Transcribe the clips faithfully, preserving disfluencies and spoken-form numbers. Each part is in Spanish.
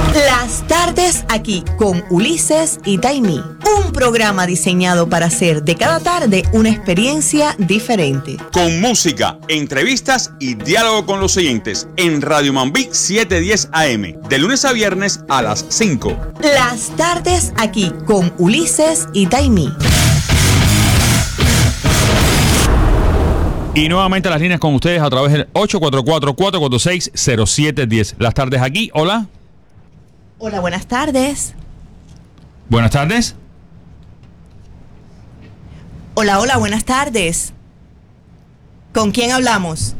Las tardes aquí con Ulises y Taimí. Un programa diseñado para hacer de cada tarde una experiencia diferente. Con música, entrevistas y diálogo con los oyentes en Radio Mambí setecientos diez A M. De lunes a viernes a las cinco. Las tardes aquí con Ulises y Taimí. Y nuevamente las líneas con ustedes a través del ocho cuatro cuatro, cuatro cuatro seis, cero siete uno cero. Las tardes aquí, hola. Hola, buenas tardes. Buenas tardes. Hola, hola, buenas tardes. ¿Con quién hablamos?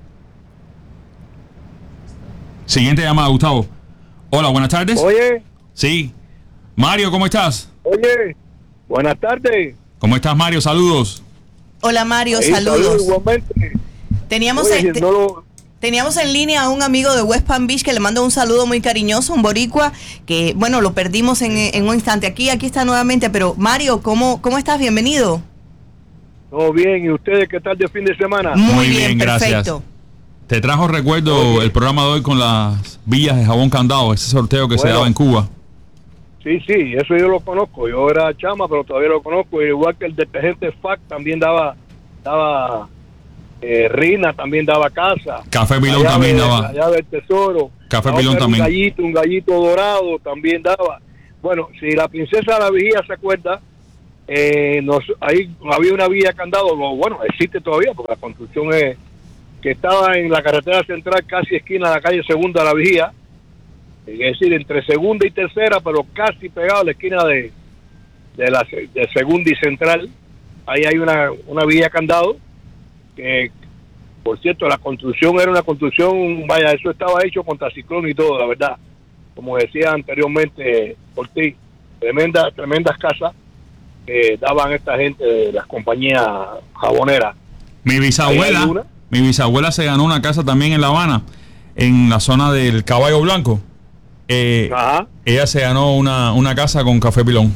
Siguiente llamada, Gustavo. Hola, buenas tardes. Oye. Sí. Mario, ¿cómo estás? Oye, buenas tardes. ¿Cómo estás, Mario? Saludos. Hola, Mario, Ahí, saludos. saludos igualmente. Teníamos, Oye, este, no lo... teníamos en línea a un amigo de West Palm Beach que le manda un saludo muy cariñoso, un boricua, que, bueno, lo perdimos en, en un instante. Aquí, aquí está nuevamente, pero Mario, ¿cómo, cómo estás? Bienvenido. Todo bien, ¿y ustedes qué tal de fin de semana? Muy, Muy bien, bien, gracias. perfecto. Te trajo recuerdo Oye. el programa de hoy con las villas de jabón candado, ese sorteo que se Bueno. daba en Cuba. Sí, sí, eso yo lo conozco. Yo era chama, pero todavía lo conozco. Igual que el detergente F A C también daba, daba eh, Rina también daba casa. Café Pilón La llave- también daba. La llave del tesoro. Café La Pilón otra era también. Un gallito, un gallito dorado también daba. Bueno, si la princesa de la vigía se acuerda, eh, nos, ahí había una villa candado, lo, bueno, existe todavía porque la construcción es que estaba en la carretera central, casi esquina de la calle Segunda de la Vigía, es decir, entre Segunda y Tercera, pero casi pegado a la esquina de, de la de Segunda y Central. Ahí hay una, una villa candado, que por cierto, la construcción era una construcción, vaya, eso estaba hecho contra ciclón y todo, la verdad. Como decía anteriormente Ortiz, tremendas, tremendas casas que daban esta gente de las compañías jaboneras. Mi Ahí hay bisabuela, una. mi bisabuela se ganó una casa también en La Habana, en la zona del Caballo Blanco. Eh, Ajá. ella se ganó una, una casa con Café Pilón.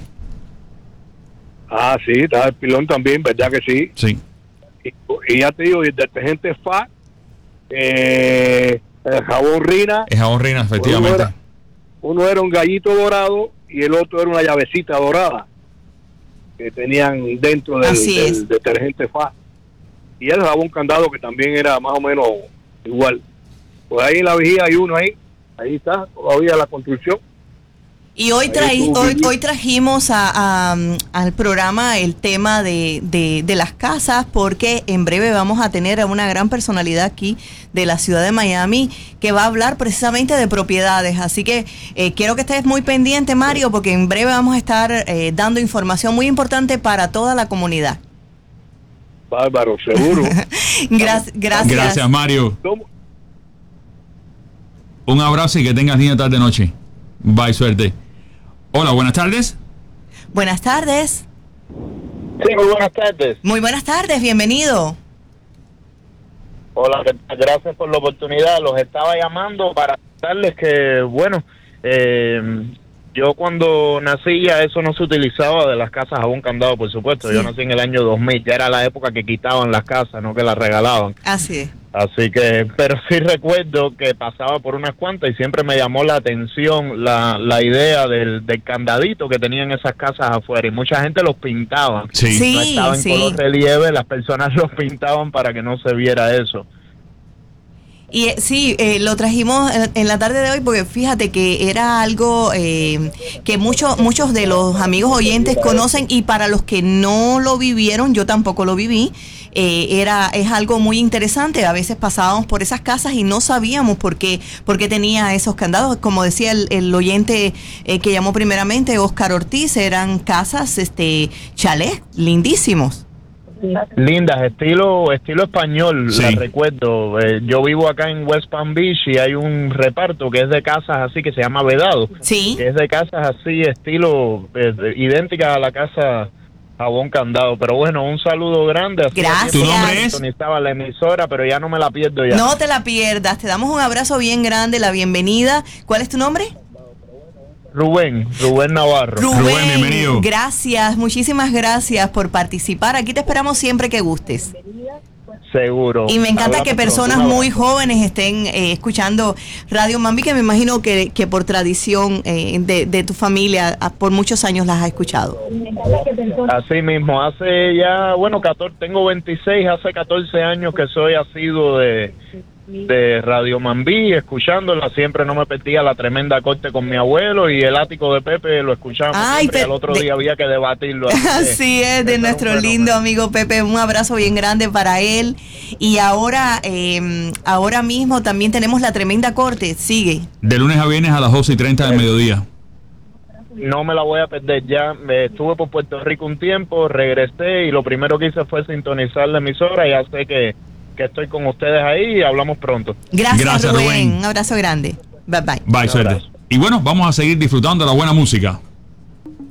Ah, sí, está el pilón también, ¿verdad que sí? Sí. Y, y ya te digo, y el detergente F A C, eh, el jabón Rina, Es jabón Reina, efectivamente. Uno era, uno era un gallito dorado y el otro era una llavecita dorada que tenían dentro del, Así del es. detergente F A C. Y el jabón candado que también era más o menos igual. Pues ahí en la vigía hay uno ahí, ahí está, todavía la construcción. Y hoy, Ahí traí, estuvo hoy, Vicky. hoy trajimos a, a, al programa el tema de, de, de las casas, porque en breve vamos a tener a una gran personalidad aquí de la ciudad de Miami que va a hablar precisamente de propiedades. Así que eh, quiero que estés muy pendiente, Mario, porque en breve vamos a estar eh, dando información muy importante para toda la comunidad. Bárbaro, seguro. Gracias. Gracias. Gracias, Mario. ¿Cómo? Un abrazo y que tengas linda tarde noche. Bye, suerte. Hola, buenas tardes. Buenas tardes. Sí, muy buenas tardes. Muy buenas tardes, bienvenido. Hola, gracias por la oportunidad. Los estaba llamando para darles que, bueno, eh, yo cuando nací ya eso no se utilizaba de las casas jabón candado, por supuesto. Sí. Yo nací en el año dos mil, ya era la época que quitaban las casas, no que las regalaban. Así es. Así que, pero sí recuerdo que pasaba por unas cuantas y siempre me llamó la atención la, la idea del, del candadito que tenían esas casas afuera y mucha gente los pintaba. Sí. Sí. No estaba en sí. color relieve, las personas los pintaban para que no se viera eso. Y eh, sí, eh, lo trajimos en, en la tarde de hoy porque fíjate que era algo eh, que muchos muchos de los amigos oyentes conocen, y para los que no lo vivieron, yo tampoco lo viví, eh, era es algo muy interesante. A veces pasábamos por esas casas y no sabíamos por qué, por qué tenía esos candados. Como decía el, el oyente eh, que llamó primeramente, Oscar Ortiz, eran casas, este chalés lindísimos. Lindas, estilo estilo español, Sí. las recuerdo. Eh, yo vivo acá en West Palm Beach y hay un reparto que es de casas así que se llama Vedado. Sí. Que es de casas así, estilo eh, idénticas a la casa jabón candado. Pero bueno, un saludo grande. Hacía Gracias. tiempo ¿Tu nombre que es? sintonizaba la emisora, pero ya no me la pierdo ya. No te la pierdas, te damos un abrazo bien grande, la bienvenida. ¿Cuál es tu nombre? Rubén, Rubén Navarro. Rubén, bienvenido. Gracias, muchísimas gracias por participar. Aquí te esperamos siempre que gustes. Seguro. Y me encanta Hablamos que personas pronto. Un muy abrazo. jóvenes estén eh, escuchando Radio Mambí, que me imagino que, que por tradición eh, de, de tu familia, a- por muchos años las has escuchado. Así mismo, hace ya, bueno, catorce, tengo veintiséis, hace catorce años que soy asiduo de, de Radio Mambí, escuchándola, siempre no me perdía la tremenda corte con mi abuelo y el ático de Pepe lo escuchábamos Ay, siempre, y Pe- al otro de- día había que debatirlo. así que Así es, de eso era nuestro un lindo fenómeno. amigo Pepe, un abrazo bien grande para él. Y ahora, eh, ahora mismo también tenemos la tremenda corte, sigue. De lunes a viernes a las doce y treinta del mediodía. No me la voy a perder ya, me estuve por Puerto Rico un tiempo, regresé y lo primero que hice fue sintonizar la emisora, ya sé que, que estoy con ustedes ahí y hablamos pronto. Gracias, Gracias, Rubén. Rubén. Un abrazo grande. Bye bye. Bye, Un suerte. abrazo. Y bueno, vamos a seguir disfrutando de la buena música.